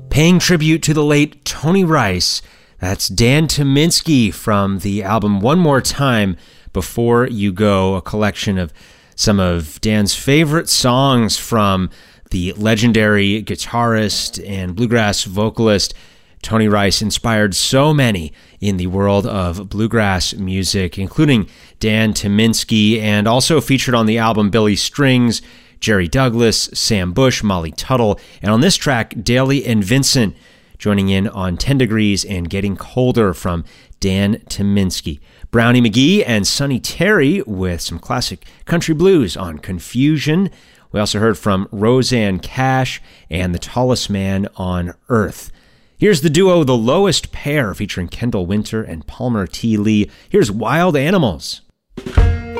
Paying tribute to the late Tony Rice, that's Dan Tyminski from the album One More Time Before You Go, a collection of some of Dan's favorite songs from the legendary guitarist and bluegrass vocalist Tony Rice. Inspired so many in the world of bluegrass music, including Dan Tyminski, and also featured on the album Billy Strings, Jerry Douglas, Sam Bush, Molly Tuttle, and on this track, Daly and Vincent, joining in on 10 Degrees and Getting Colder from Dan Tyminski. Brownie McGhee and Sonny Terry with some classic country blues on Confusion. We also heard from Rosanne Cash and The Tallest Man on Earth. Here's the duo The Lowest Pair featuring Kendall Winter and Palmer T. Lee. Here's Wild Animals.